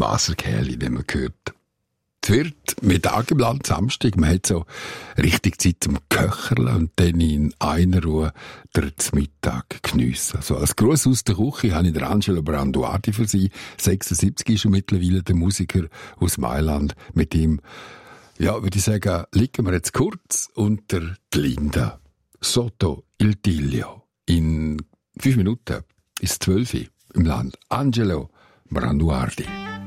Wasserkähli, den man hört. Es wird Mittag im Land, Samstag, man hat so richtig Zeit zum Köcherle und dann in einer Ruhe den Mittag geniessen. Also als Gruß aus der Küche habe ich den Angelo Branduardi für Sie. 76 ist schon mittlerweile der Musiker aus Mailand. Mit ihm, ja, würde ich sagen, liegen wir jetzt kurz unter die Linda. Sotto il Tiglio. In 5 Minuten ist 12 im Land. Angelo Branduardi.